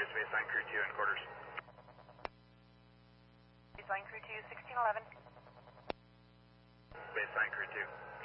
baseline crew 2 in quarters. Baseline crew 2, 1611. Baseline crew 2.